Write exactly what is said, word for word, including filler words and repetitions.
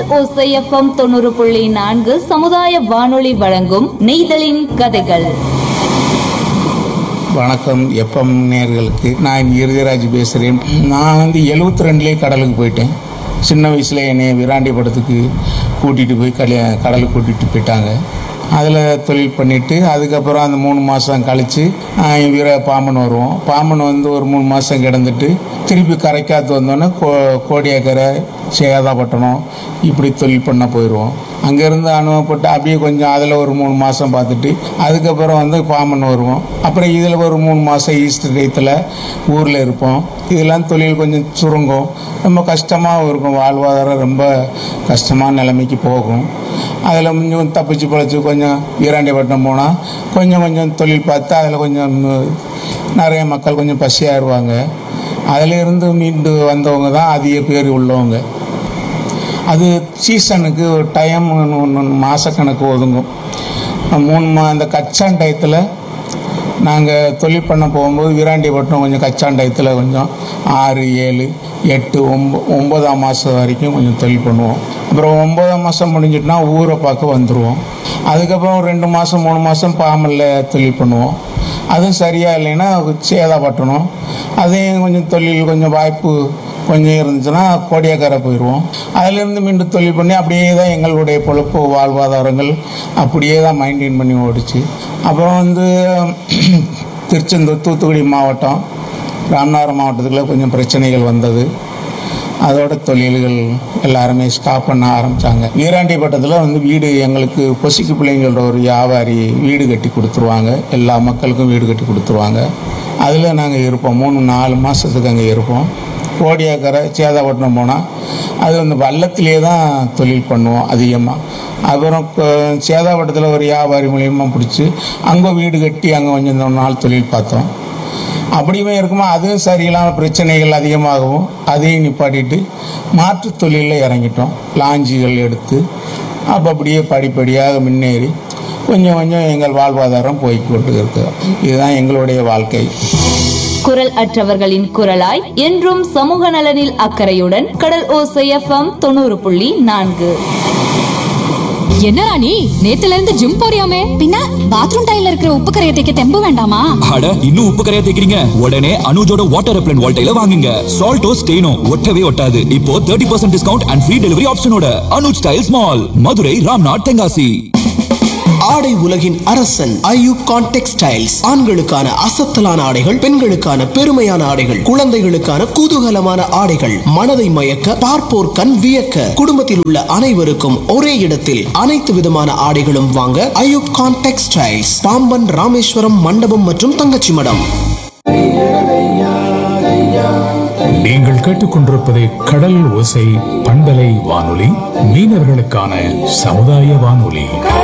ஓசை எஃப்எம் தொண்ணூறு புள்ளி நான்கு சமுதாய வானொலி வழங்கும் நெய்தலின் கதைகள். வணக்கம் எஃப்எம் நேயர்களுக்கு. நான் இறுதிராஜ் பேசுகிறேன். நான் வந்து எழுபத்தி ரெண்டுலேயே கடலுக்கு போயிட்டேன். சின்ன வயசில் என்னை விராண்டி படத்துக்கு கூட்டிகிட்டு போய் கல கடலுக்கு கூட்டிகிட்டு போயிட்டாங்க. அதில் தொழில் பண்ணிவிட்டு அதுக்கப்புறம் அந்த மூணு மாதம் கழித்து வீர பாம்பன் வருவோம். பாம்பன் வந்து ஒரு மூணு மாதம் கிடந்துட்டு திருப்பி கரைக்காத்து வந்தோன்னே கோ கோடியாக்கரை சேதாப்பட்டினம் இப்படி தொழில் பண்ண போயிடுவோம். அங்கேருந்து அனுபவப்பட்டு அப்படியே கொஞ்சம் அதில் ஒரு மூணு மாதம் பார்த்துட்டு அதுக்கப்புறம் வந்து பாம்பன் வருவோம். அப்புறம் இதில் ஒரு மூணு மாதம் ஈஸ்டர் டயத்தில் ஊரில் இருப்போம். இதெல்லாம் தொழில் கொஞ்சம் சுருங்கும், ரொம்ப கஷ்டமாகவும் இருக்கும். வாழ்வாதாரம் ரொம்ப கஷ்டமான நிலைமைக்கு போகும். அதில் கொஞ்சம் தப்பிச்சு பழச்சு கொஞ்சம் வீராண்டிப்பட்டினம் போனால் கொஞ்சம் கொஞ்சம் தொழில் பார்த்து அதில் கொஞ்சம் நிறைய மக்கள் கொஞ்சம் பசியாகிடுவாங்க. அதிலிருந்து மீண்டு வந்தவங்க தான் அதிக பேர் உள்ளவங்க. அது சீசனுக்கு ஒரு டைம் மாதக்கணக்கு ஒதுங்கும். மூணு மா அந்த கச்சான் டயத்தில் நாங்கள் தொழில் பண்ண போகும்போது வீராண்டிப்பட்டினம் கொஞ்சம் கச்சான் டயத்தில் கொஞ்சம் ஆறு ஏழு எட்டு ஒம்ப ஒம்பதாம் மாதம் வரைக்கும் கொஞ்சம் தொழில் பண்ணுவோம். அப்புறம் ஒம்பதாம் மாதம் முடிஞ்சிட்டுனா ஊரை பார்க்க வந்துடுவோம். அதுக்கப்புறம் ரெண்டு மாதம் மூணு மாதம் பாம்பனில் தொழில் பண்ணுவோம். அதுவும் சரியாக இல்லைன்னா சேதாப்பட்டணும். அதையும் கொஞ்சம் தொழில் கொஞ்சம் வாய்ப்பு கொஞ்சம் இருந்துச்சுன்னா கோடியாக்கரை போயிடுவோம். அதிலேருந்து மீண்டும் தொழில் பண்ணி அப்படியே தான் எங்களுடைய பொழப்பு வாழ்வாதாரங்கள் அப்படியே தான் மெயின்டைன் பண்ணி ஓடிச்சு. அப்புறம் வந்து திருச்செந்தூர் தூத்துக்குடி மாவட்டம் ராமநாதபுரம் மாவட்டத்துக்குள்ள கொஞ்சம் பிரச்சனைகள் வந்தது. அதோட தொழில்கள் எல்லாருமே ஸ்டாப் பண்ண ஆரம்பித்தாங்க. வீராண்டிப்பட்டத்தில் வந்து வீடு எங்களுக்கு பொசிக்கு பிள்ளைங்களோட ஒரு வியாபாரி வீடு கட்டி கொடுத்துருவாங்க. எல்லா மக்களுக்கும் வீடு கட்டி கொடுத்துருவாங்க. அதில் நாங்கள் இருப்போம். மூணு நாலு மாதத்துக்கு அங்கே இருப்போம். கோடியாக்கரை சேதாப்பட்டினம் போனால் அது வந்து வள்ளத்திலே தான் தொழில் பண்ணுவோம் அதிகமாக. அப்புறம் சேதாப்பட்டத்தில் ஒரு வியாபாரி மூலியமாக பிடிச்சி அங்கே வீடு கட்டி அங்கே கொஞ்சம் நாள் தொழில் பார்த்தோம். அப்படியுமே இருக்குமா அதுவும் சரியில்லாமல் பிரச்சனைகள் அதிகமாகவும் அதையும் நிப்பாட்டிட்டு மாற்று தொழிலில் இறங்கிட்டோம். லாஞ்சிகள் எடுத்து அப்போ அப்படியே படிப்படியாக முன்னேறி கொஞ்சம் கொஞ்சம் எங்கள் வாழ்வாதாரம் போய்கொண்டு இருக்கிறோம். இதுதான் எங்களுடைய வாழ்க்கை. குரல் அற்றவர்களின் குரலாய் என்றும் சமூக நலனில் அக்கறையுடன் கடல் ஓசை எஃப்எம் தொண்ணூறு புள்ளி நான்கு. என்ன ராணி, நேத்துல இருந்து ஜிம் போறியாமே? பின்ன பாத்ரூம் டைல்ல இருக்கிற உப்பு கரையை தேய்க்க தெம்பு வேண்டாமா? அட இன்னும் உப்பு கரையா தேய்க்கிறீங்க? உடனே அனுஜோட வாட்டர் ரெப்லண்ட் வால்டைல வாங்குங்க. சால்ட்டோ ஸ்டெயினோ ஒட்டவே ஒட்டாது. இப்போ முப்பது percent discount and free delivery ஆப்ஷனோட Anuj tiles mall, Madurai, Ramnath, Tenkasi. ஆடை உலகின் அரசன் ஐயூப் கான் டெக்ஸ்டைல்ஸ். ஆண்களுக்கான அசத்தலான ஆடைகள், பெண்களுக்கான பெருமையான ஆடைகள், குழந்தைகளுக்கான குதூகலமான ஆடைகள், மனதை மயக்க பார்ப்போர் கண் வியக்க, குடும்பத்தில் உள்ள அனைவருக்கும் ஒரே இடத்தில் அனைத்து விதமான ஆடைகளும் வாங்க ஐயூப் கான் டெக்ஸ்டைல்ஸ், பாம்பன், ராமேஸ்வரம், மண்டபம் மற்றும் தங்கச்சி மடம். நீங்கள் கேட்டுக்கொண்டிருப்பது கடல் ஓசை பண்பலை வானொலி, மீனவர்களுக்கான சமுதாய வானொலி.